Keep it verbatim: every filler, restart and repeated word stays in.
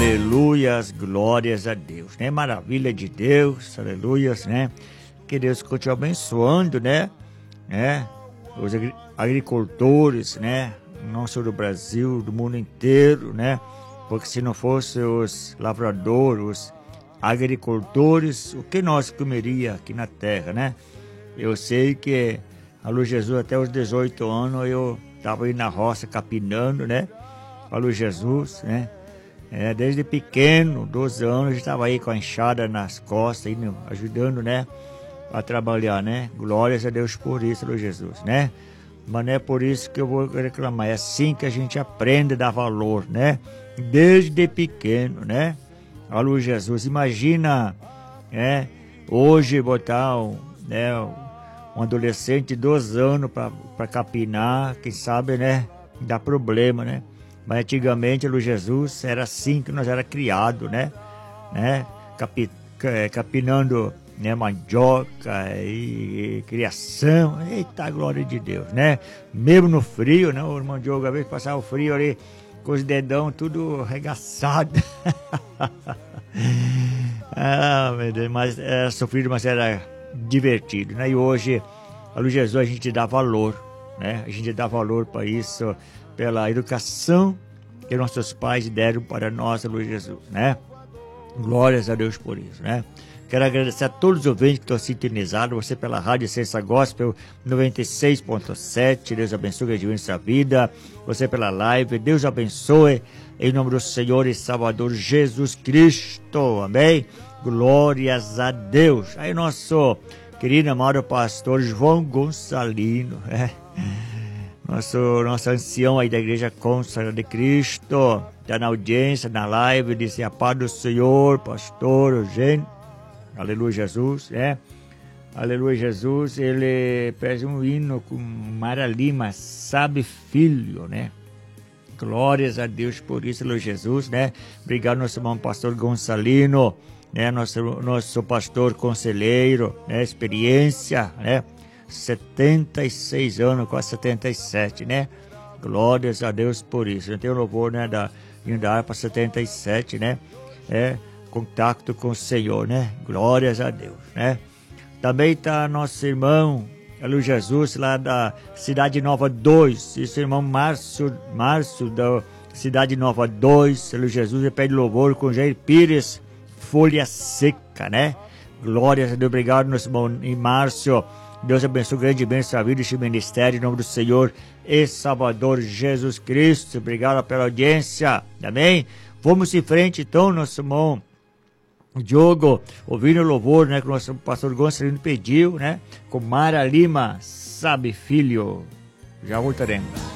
Aleluias, glórias a Deus, né? Maravilha de Deus, aleluias, né? Que Deus continue abençoando, né? né? Os agricultores, né? Não só do Brasil, do mundo inteiro, né? Porque se não fossem os lavradores, os agricultores, o que nós comeria aqui na terra, né? Eu sei que, a luz de Jesus, até os dezoito anos, eu estava aí na roça capinando, né? A luz de Jesus, né? É, desde pequeno, doze anos, eu estava aí com a enxada nas costas, indo, ajudando, né? A trabalhar, né? Glórias a Deus por isso, Lord Jesus, né? Mas não é por isso que eu vou reclamar. É assim que a gente aprende a dar valor, né? Desde pequeno, né? A luz de Jesus. Imagina, né? Hoje botar um, né? um adolescente de doze anos para capinar, quem sabe, né? Dá problema, né? Mas antigamente, a luz de Jesus, era assim que nós era criado, né? né? Capi, capinando, né? Mandioca e, e criação. Eita, glória de Deus, né? Mesmo no frio, né? O irmão Diogo, às vezes passava o frio ali, com os dedão tudo arregaçado. ah, meu Deus, mas era sofrido, mas era divertido, né? E hoje, a luz de Jesus, a gente dá valor, né? A gente dá valor para isso, pela educação que nossos pais deram para nós, a luz de Jesus, né? Glórias a Deus por isso, né? Quero agradecer a todos os ouvintes que estão sintonizados, você pela Rádio Essência Gospel noventa e seis ponto sete, Deus abençoe a sua vida, você pela live, Deus abençoe, em nome do Senhor e Salvador Jesus Cristo, amém? Glórias a Deus. Aí nosso querido amado pastor João Gonçalino, né? Nosso, nosso ancião aí da Igreja Consagrada de Cristo, está na audiência, na live, disse a paz do Senhor, pastor Eugênio, aleluia Jesus, é, aleluia Jesus, ele fez um hino com Mara Lima, sabe filho, né, glórias a Deus por isso, aleluia Jesus, né, obrigado nosso irmão pastor Gonçalino, né, nosso, nosso pastor conselheiro, né, experiência, né, setenta e seis anos, quase setenta e sete, né? Glórias a Deus por isso. Eu tenho louvor, né, da Indar para setenta e sete, né? É, contato com o Senhor, né? Glórias a Deus, né? Também está nosso irmão, Luiz Jesus, lá da Cidade Nova dois, esse irmão Márcio, Márcio da Cidade Nova dois, Luiz Jesus, e pede louvor com Jair Pires, Folha Seca, né? Glórias a Deus, obrigado, nosso irmão Márcio. Deus abençoe grandemente sua vida, este ministério, em nome do Senhor e Salvador Jesus Cristo. Obrigado pela audiência, amém? Vamos em frente, então, nosso irmão Diogo, ouvindo o louvor, né, que o nosso pastor Gonçalino pediu, né, com Mara Lima, sabe filho. Já voltaremos.